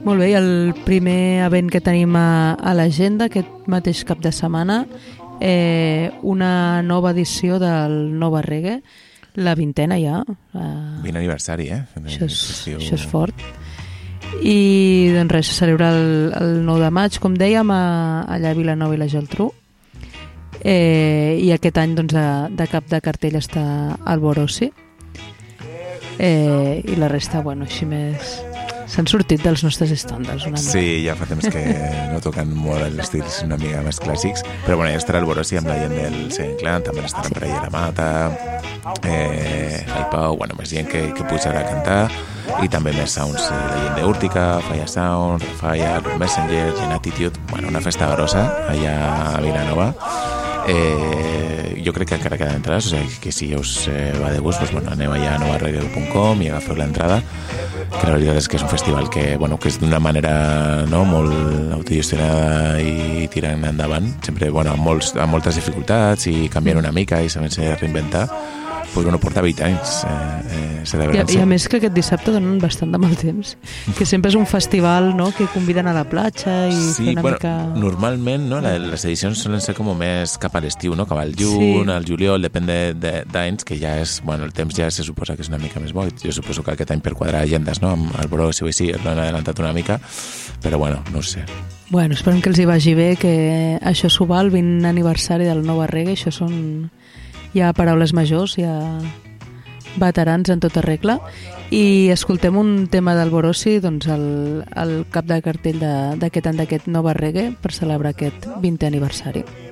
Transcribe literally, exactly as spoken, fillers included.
Molt bé, i el primer event que tenim a, a l'agenda aquest mateix cap de setmana, eh, una nova edició del Nova Reggae, la vintena ja. Eh, vint aniversari, eh? Això és, això és fort. I doncs res, se celebra el, el nou de maig, com dèiem, a, allà a Vilanova i la Geltrú. Eh, I aquest any doncs, de, de cap de cartell està Alborosi. Eh, I la resta, bueno, així més... S'han sortit dels nostres estàndards una mica. Sí, ja fa temps que no toquen molt els estils una mica més clàssics, però bueno, ja estarà el Borosi amb la gent del Second Clan, també estaran sí. per allà la Mata, eh, el Pau, bueno, més gent que, que pujarà a cantar, i també més sounds, eh, la gent d'Úrtica, Falla Sound, Rafaya, Los Messenger, Gen Attitude, bueno, una festa grossa allà a Vilanova. Eh, jo crec que encara queden entrades, o sigui que si us eh, va de gust, doncs, bueno, aneu allà a nova reggae punt com i agafeu l'entrada, que la veritat és que és un festival que, bueno, que és d'una manera, no, molt autogestionada i tirant endavant, sempre, bueno, amb, molts, amb moltes dificultats i canviant una mica i sabent-se reinventar. Pues, bueno, porta vint anys eh, eh, celebrant-se. I, I a més que aquest dissabte donen bastant de mal temps, que sempre és un festival, no?, que conviden a la platja i sí, fer una bueno, mica... normalment, no, les edicions solen ser com més cap a l'estiu, no?, cap al juny, sí. al juliol, depèn d'anys, que ja és, bueno, el temps ja se suposa que és una mica més bo. Jo suposo que aquest any per quadrar agendes, no?, amb el Borosi o així, l'han adelantat una mica, però bueno, no ho sé. Bueno, esperem que els hi vagi bé, que això s'ho va, el vint aniversari del Nova Reggae, això són... Hi ha paraules majors, hi ha veterans en tota regla, i escoltem un tema del Borosi, doncs el, el cap de cartell d'aquest any d'aquest Nova Reggae per celebrar aquest vintè aniversari.